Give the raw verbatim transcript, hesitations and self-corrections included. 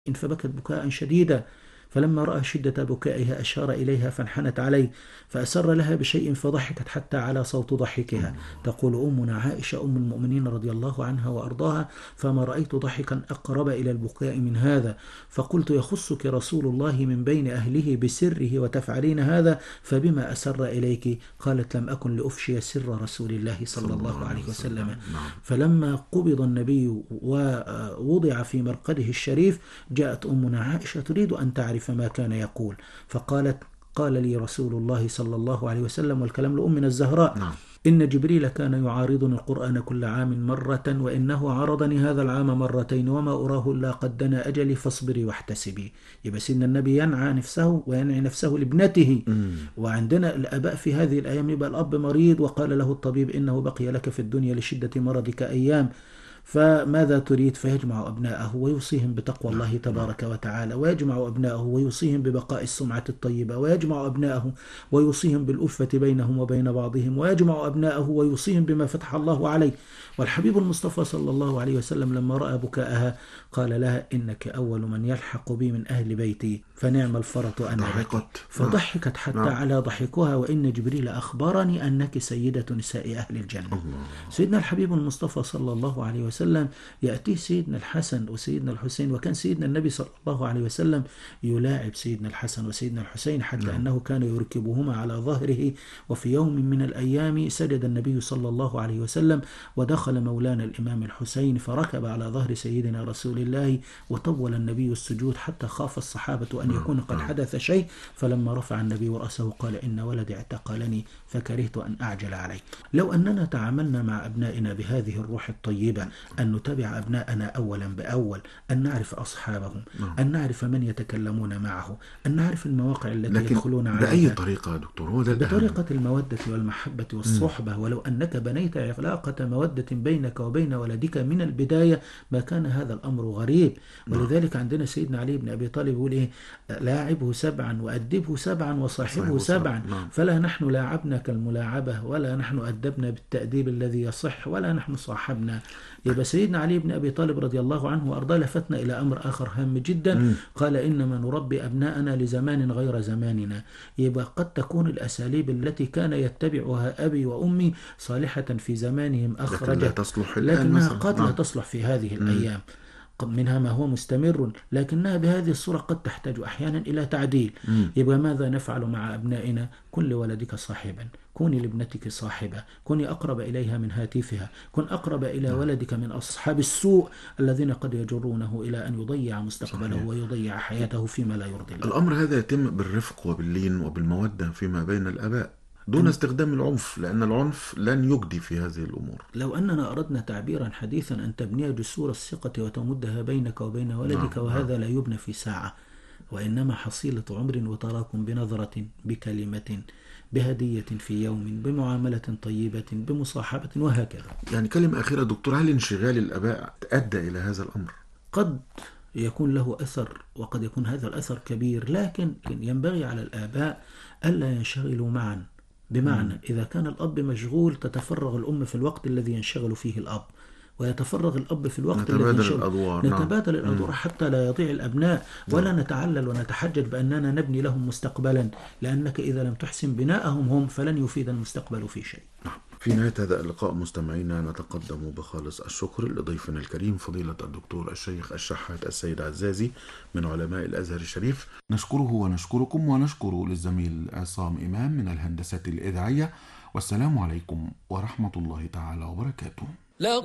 فبكت بكاء شديدا، فلما رأى شدة بكائها أشار إليها فانحنت عليه فأسر لها بشيء فضحكت حتى على صوت ضحكها. تقول أمنا عائشة أم المؤمنين رضي الله عنها وأرضاها: فما رأيت ضحكا أقرب إلى البكاء من هذا، فقلت: يخصك رسول الله من بين أهله بسره وتفعلين هذا، فبما أسر إليك؟ قالت: لم أكن لأفشي سر رسول الله صلى الله عليه وسلم. فلما قبض النبي ووضع في مرقده الشريف جاءت أمنا عائشة تريد أن تعرف ما كان يقول، فقالت: قال لي رسول الله صلى الله عليه وسلم، والكلام لأمنا الزهراء: نعم. إن جبريل كان يعارضني القرآن كل عام مرة، وإنه عرضني هذا العام مرتين، وما أراه إلا قد دنا أجلي فاصبري واحتسبي. يبقى سيدنا النبي ينعى نفسه وينعي نفسه لابنته. مم. وعندنا الآباء في هذه الأيام يبقى الأب مريض وقال له الطبيب: إنه بقي لك في الدنيا لشدة مرضك أيام، فماذا تريد؟ فيجمع أبناءه ويوصيهم بتقوى الله تبارك وتعالى، ويجمع أبناءه ويوصيهم ببقاء السمعة الطيبة، ويجمع أبناءه ويوصيهم بالألفة بينهم وبين بعضهم، ويجمع أبناءه ويوصيهم بما فتح الله عليه. والحبيب المصطفى صلى الله عليه وسلم لما رأى بكاءها قال لها: إنك أول من يلحق بي من أهل بيتي، فنعم الفرط أنا لك. فضحكت حتى نعم. على ضحكها: وإن جبريل أخبرني أنك سيدة نساء أهل الجنة. الله. سيدنا الحبيب المصطفى صلى الله عليه وسلم يأتي سيدنا الحسن وسيدنا الحسين، وكان سيدنا النبي صلى الله عليه وسلم يلاعب سيدنا الحسن وسيدنا الحسين حتى نعم. أنه كان يركبهما على ظهره. وفي يوم من الأيام سجد النبي صلى الله عليه وسلم، ودخل مولانا الإمام الحسين فركب على ظهر سيدنا رسول الله، وطول النبي السجود حتى خاف الصحابة أن يكون قد حدث شيء، فلما رفع النبي رأسه قال: إن ولدي اعتقلني فكرهت أن أعجل عليه. لو أننا تعاملنا مع أبنائنا بهذه الروح الطيبة، أن نتابع أبنائنا أولا بأول، أن نعرف أصحابهم، أن نعرف من يتكلمون معه، أن نعرف المواقع التي يدخلون عليها. بأي طريقة دكتور؟ هو ده بطريقة المودة والمحبة والصحبة. ولو أنك بنيت علاقة مودة بينك وبين ولدك من البداية ما كان هذا الأمر غريب. ولذلك عندنا سيدنا علي بن أبي طالب يقول إيه: لاعبه سبعا وأدبه سبعا وصاحبه سبعا، فلا نحن لاعبنا كالملاعبة، ولا نحن أدبنا بالتأديب الذي يصح، ولا نحن صاحبنا. يبقى سيدنا علي بن أبي طالب رضي الله عنه وأرضاه لفتنا إلى أمر آخر هام جدا. م. قال: إنما نربي أبناءنا لزمان غير زماننا. يبقى قد تكون الأساليب التي كان يتبعها أبي وأمي صالحة في زمانهم أخرجت، لكن لا تصلح لكنها قد لا تصلح في هذه م. الأيام. منها ما هو مستمر، لكنها بهذه الصورة قد تحتاج أحيانا إلى تعديل. م. يبقى ماذا نفعل مع أبنائنا؟ كن لولدك صاحبا، كوني لابنتك صاحبة، كوني أقرب إليها من هاتفها، كن أقرب إلى ولدك من أصحاب السوء الذين قد يجرونه إلى أن يضيع مستقبله صحيح. ويضيع حياته فيما لا يرضي الله. الأمر هذا يتم بالرفق وباللين وبالمودة فيما بين الآباء دون استخدام العنف، لأن العنف لن يجدي في هذه الأمور. لو أننا أردنا تعبيرا حديثا أن تبني جسور الثقة وتمدها بينك وبين ولدك، نعم. وهذا لا يبنى في ساعة، وإنما حصيلة عمر وتراكم بنظرة، بكلمة، بهدية في يوم، بمعاملة طيبة، بمصاحبة، وهكذا. يعني كلمة أخيرة دكتور: هل انشغال الآباء أدى إلى هذا الأمر؟ قد يكون له أثر، وقد يكون هذا الأثر كبير، لكن ينبغي على الآباء ألا ينشغلوا معا. بمعنى إذا كان الأب مشغول تتفرغ الأم في الوقت الذي ينشغل فيه الأب، ويتفرغ الأب في الوقت الذي ينشغل. الأدوار. نتبادل نعم. الأدوار حتى لا يضيع الأبناء، ولا نتعلل ونتحجج بأننا نبني لهم مستقبلا، لأنك إذا لم تحسن بناءهم هم فلن يفيد المستقبل في شيء. نعم. في نهاية هذا اللقاء مستمعينا نتقدم بخالص الشكر لضيفنا الكريم فضيلة الدكتور الشيخ الشحات السيد عزازي من علماء الأزهر الشريف. نشكره ونشكركم، ونشكر للزميل عصام إمام من الهندسة الإذاعية. والسلام عليكم ورحمة الله تعالى وبركاته.